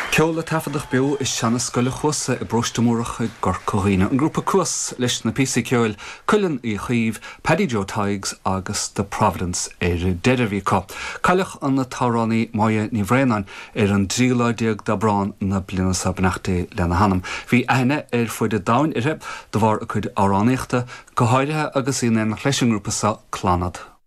Ceola tafadach bew is seanna scoile chusa I brostamúracha gur cóghine. An grúpa cuas leis na PC ceoil cuileann I chaomh Paddy Joe Tiggs agus The Providence deireadh có. Cailleach an na táránaí Máire ní bhréanain an dríoláideag da brán na bliana sa bnachtaí lena hanam. Bhí aine fuide dain ire de bhar a chuid áránaíochta go háirithe agus iné na leis an grúpa sa clánad.